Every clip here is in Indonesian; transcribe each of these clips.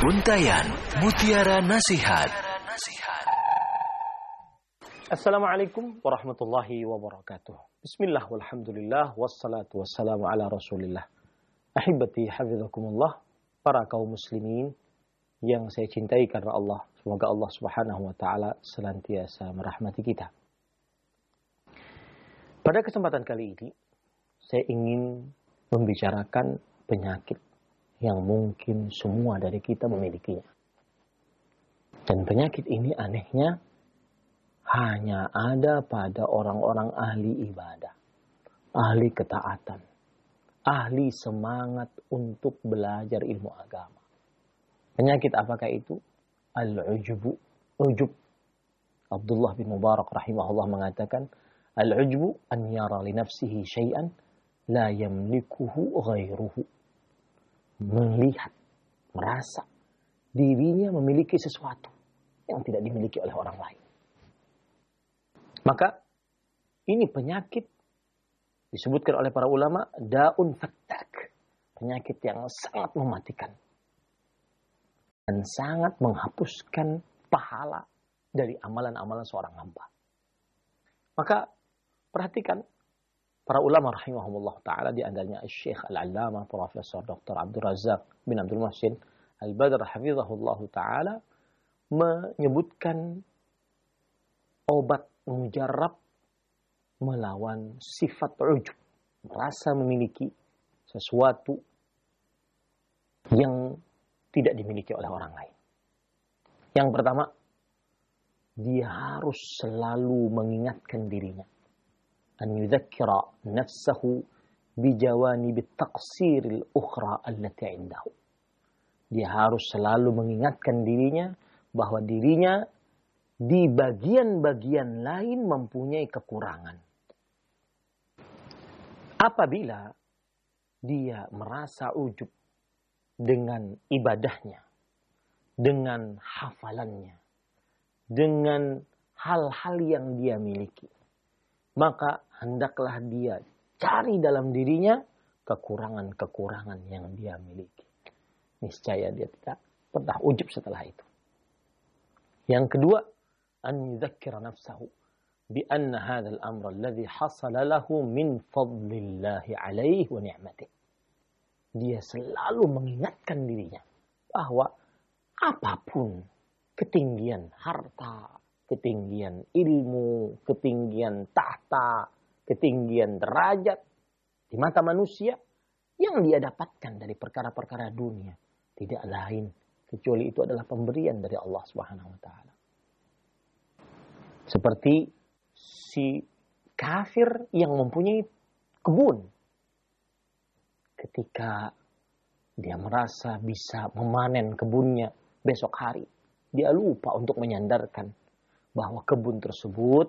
Untayan Mutiara Nasihat. Assalamualaikum warahmatullahi wabarakatuh. Bismillah walhamdulillah wassalatu wassalamu ala rasulillah. Ahibati hafizakumullah, para kaum muslimin yang saya cintai karena Allah. Semoga Allah subhanahu wa ta'ala senantiasa merahmati kita. Pada kesempatan kali ini, saya ingin membicarakan penyakit yang mungkin semua dari kita memilikinya. Dan penyakit ini anehnya hanya ada pada orang-orang ahli ibadah, ahli ketaatan, ahli semangat untuk belajar ilmu agama. Penyakit apakah itu? Al-ujbu, ujub. Abdullah bin Mubarak rahimahullah mengatakan, al-ujbu an yara li nafsihi syai'an la yamlikuhu ghairuhu. Melihat, merasa dirinya memiliki sesuatu yang tidak dimiliki oleh orang lain. Maka ini penyakit disebutkan oleh para ulama daun fattak, penyakit yang sangat mematikan dan sangat menghapuskan pahala dari amalan-amalan seorang hamba. Maka perhatikan para ulama rahimahumullah ta'ala, di antaranya Syekh Al-Allamah Profesor Dr. Abdul Razak bin Abdul Muhsin Al-Badr hafizahullah ta'ala menyebutkan obat mujarab melawan sifat ujub, merasa memiliki sesuatu yang tidak dimiliki oleh orang lain. Yang pertama, dia harus selalu mengingatkan dirinya an yudzakkira nafsahu bijawanib taqsiril ukhra allati indahu. Dia harus selalu mengingatkan dirinya bahwa dirinya di bagian-bagian lain mempunyai kekurangan. Apabila dia merasa ujub dengan ibadahnya, dengan hafalannya, dengan hal-hal yang dia miliki, maka hendaklah dia cari dalam dirinya kekurangan-kekurangan yang dia miliki. Niscaya dia tidak pernah ujub setelah itu. Yang kedua, an yudzakkira nafsahu bi anna hadzal amra alladhi hasala lahu min fadlillahi alaihi wa ni'matih. Dia selalu mengingatkan dirinya bahwa apapun ketinggian harta, ketinggian ilmu, ketinggian tahta, ketinggian derajat di mata manusia yang dia dapatkan dari perkara-perkara dunia tidak lain kecuali itu adalah pemberian dari Allah Subhanahu wa taala. Seperti si kafir yang mempunyai kebun. Ketika dia merasa bisa memanen kebunnya besok hari, dia lupa untuk menyandarkan bahwa kebun tersebut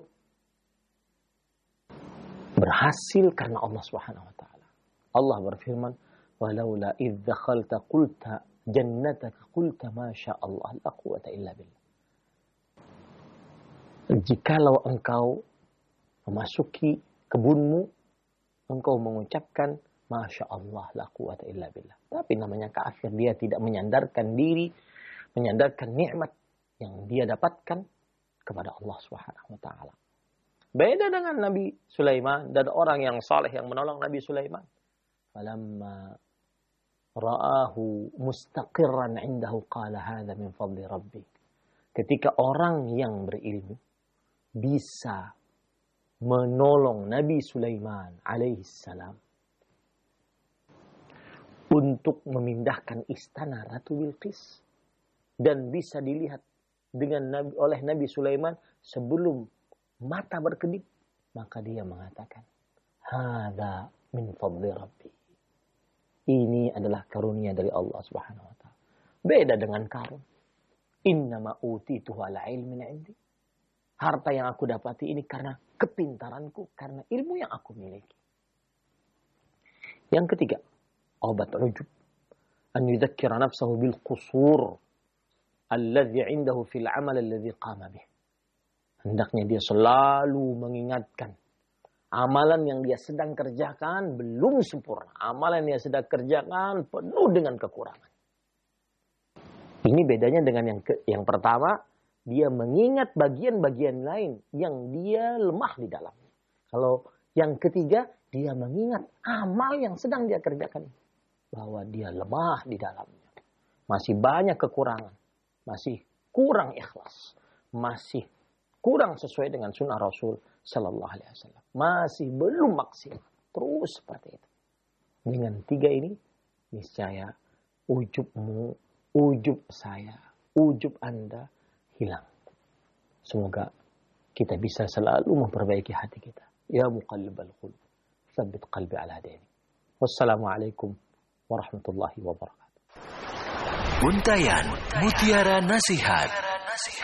berhasil karena Allah Subhanahu wa taala. Allah berfirman, "Walaula idz dakhalta qulta jannataka qulta ma syaa Allah la quwwata illa billah." Jikalau engkau memasuki kebunmu, engkau mengucapkan Masya Allah la quwwata illa billah. Tapi namanya kafir, dia tidak menyandarkan diri, menyandarkan nikmat yang dia dapatkan kepada Allah Subhanahu wa taala. Beda dengan Nabi Sulaiman dan orang yang saleh yang menolong Nabi Sulaiman. Falamma ra'ahu mustaqirran 'indahu qala hadza min fadli rabbi. Ketika orang yang berilmu bisa menolong Nabi Sulaiman alaihi salam untuk memindahkan istana Ratu Bilqis dan bisa dilihat oleh Nabi Sulaiman sebelum mata berkedip, maka dia mengatakan, "Hadza min fadli rabbi." Ini adalah karunia dari Allah Subhanahu wa taala. Beda dengan Qarun. Innama utituhu ala ilmin 'indi. Harta yang aku dapati ini karena kepintaranku, karena ilmu yang aku miliki. Yang ketiga, obat ujub, an yudzakkira nafsahu bil qusur alladhi 'indahu fil 'amal alladhi qama bih. Hendaknya dia selalu mengingatkan amalan yang dia sedang kerjakan belum sempurna. Amalan yang dia sedang kerjakan penuh dengan kekurangan. Ini bedanya dengan yang pertama, dia mengingat bagian-bagian lain yang dia lemah di dalamnya. Kalau yang ketiga, dia mengingat amal yang sedang dia kerjakan, bahwa dia lemah di dalamnya. Masih banyak kekurangan, masih kurang ikhlas, masih kurang sesuai dengan sunnah Rasul Sallallahu Alaihi Wasallam, masih belum maksimal. Terus seperti itu. Dengan 3 ini, niscaya ujubmu, ujub saya, ujub Anda hilang. Semoga kita bisa selalu memperbaiki hati kita. Ya muqallibal qulub, tsabbit qalbi ala dinik. Wassalamualaikum warahmatullahi wabarakatuh. Untayan Mutiara Nasihat.